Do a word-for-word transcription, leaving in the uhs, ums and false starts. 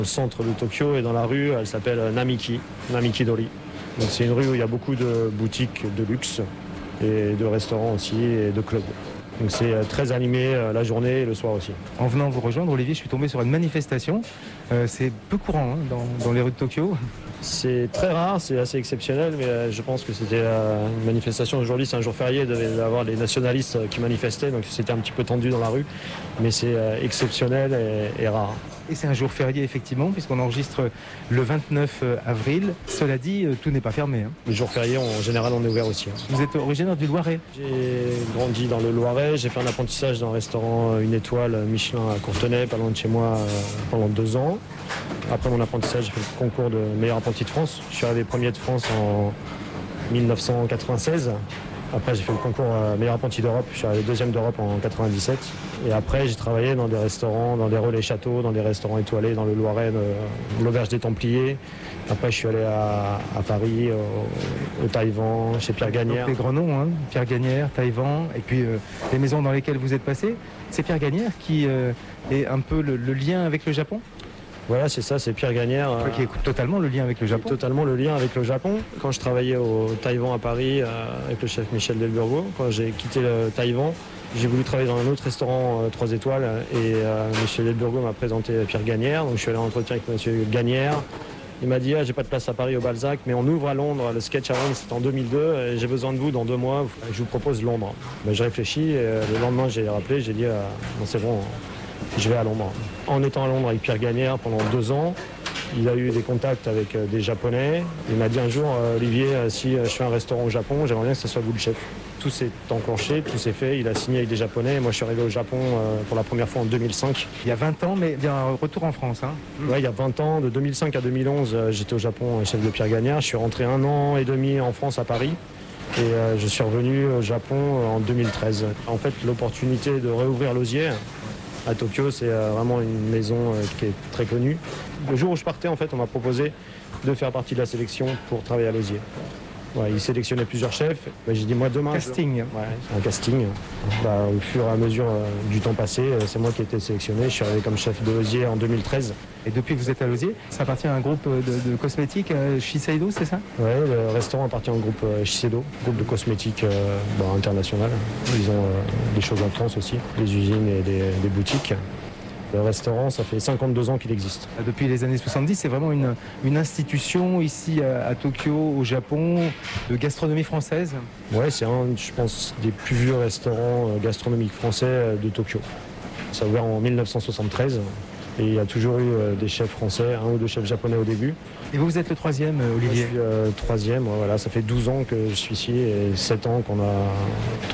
Le centre de Tokyo est dans la rue, elle s'appelle Namiki, Namiki-dori. Donc c'est une rue où il y a beaucoup de boutiques de luxe et de restaurants aussi et de clubs. Donc c'est très animé la journée et le soir aussi. En venant vous rejoindre, Olivier, je suis tombé sur une manifestation. Euh, c'est peu courant hein, dans, dans les rues de Tokyo. C'est très rare, c'est assez exceptionnel, mais je pense que c'était une manifestation. Aujourd'hui, c'est un jour férié, il devait y avoir les nationalistes qui manifestaient, donc c'était un petit peu tendu dans la rue, mais c'est exceptionnel et, et rare. Et c'est un jour férié, effectivement, puisqu'on enregistre le vingt-neuf avril. Cela dit, tout n'est pas fermé. Hein. Les jours fériés, en général, on est ouvert aussi. Hein. Vous êtes originaire du Loiret? J'ai grandi dans le Loiret, j'ai fait un apprentissage dans un restaurant une étoile Michelin à Courtenay, pas loin de chez moi, pendant deux ans. Après mon apprentissage, j'ai fait le concours de meilleur apprenti de France. Je suis arrivé premier de France en mille neuf cent quatre-vingt-seize. Après, j'ai fait le concours meilleur apprenti d'Europe. Je suis arrivé deuxième d'Europe en quatre-vingt-dix-sept. Et après, j'ai travaillé dans des restaurants, dans des relais châteaux, dans des restaurants étoilés, dans le Loiret, l'Auberge des Templiers. Après, je suis allé à, à Paris, au, au Taïwan, chez Pierre Gagnère. Donc, des grands noms, hein, Pierre Gagnère, Taïwan, et puis euh, les maisons dans lesquelles vous êtes passé. C'est Pierre Gagnère qui euh, est un peu le, le lien avec le Japon? Voilà, c'est ça, c'est Pierre Gagnère. Euh, qui écoute totalement le lien avec le Japon. Totalement le lien avec le Japon. Quand je travaillais au Taïwan à Paris euh, avec le chef Michel Delburgo, quand j'ai quitté le Taïwan, j'ai voulu travailler dans un autre restaurant euh, trois étoiles et euh, Michel Delburgo m'a présenté Pierre Gagnère. Donc je suis allé en entretien avec monsieur Gagnère. Il m'a dit ah, j'ai pas de place à Paris au Balzac, mais on ouvre à Londres. Le sketch à Londres, c'était en deux mille deux. Et j'ai besoin de vous dans deux mois. Je vous propose Londres. Ben, j'ai réfléchi. Et, euh, le lendemain, j'ai rappelé. J'ai dit ah, bon, c'est bon. Je vais à Londres. En étant à Londres avec Pierre Gagnère pendant deux ans, il a eu des contacts avec des Japonais. Il m'a dit un jour, Olivier, si je fais un restaurant au Japon, j'aimerais bien que ce soit vous le chef. Tout s'est enclenché, tout s'est fait. Il a signé avec des Japonais. Moi, je suis arrivé au Japon pour la première fois en deux mille cinq. Il y a vingt ans, mais il y a un retour en France. Hein. Oui, il y a vingt ans. De deux mille cinq à deux mille onze, j'étais au Japon, chef de Pierre Gagnère. Je suis rentré un an et demi en France, à Paris. Et euh, je suis revenu au Japon en deux mille treize. En fait, l'opportunité de réouvrir l'Osier à Tokyo, c'est vraiment une maison qui est très connue. Le jour où je partais, en fait, on m'a proposé de faire partie de la sélection pour travailler à l'Osier. Ouais, il sélectionnait plusieurs chefs. Bah, j'ai dit, moi, demain... Casting. Je... Ouais, un casting. Bah, au fur et à mesure euh, du temps passé, c'est moi qui ai été sélectionné. Je suis arrivé comme chef de l'Osier en deux mille treize. Et depuis que vous êtes à l'Osier, ça appartient à un groupe de, de cosmétiques, euh, Shiseido, c'est ça? Oui, le restaurant appartient au groupe euh, Shiseido, groupe de cosmétiques euh, bah, international. Ils ont euh, des choses en France aussi, des usines et des, des boutiques. Le restaurant, ça fait cinquante-deux ans qu'il existe. Depuis les années soixante-dix, c'est vraiment une, une institution ici à, à Tokyo, au Japon, de gastronomie française. Oui, c'est un, je pense, des plus vieux restaurants gastronomiques français de Tokyo. Ça a ouvert en mille neuf cent soixante-treize et il y a toujours eu des chefs français, un ou deux chefs japonais au début. Et vous, vous êtes le troisième, Olivier? Moi, je suis euh, troisième, voilà, ça fait douze ans que je suis ici et sept ans qu'on a